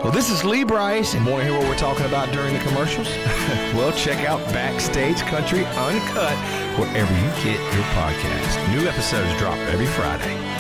Well, this is Lee Brice, and want to hear what we're talking about during the commercials? Well, check out Backstage Country Uncut wherever you get your podcast. New episodes drop every Friday.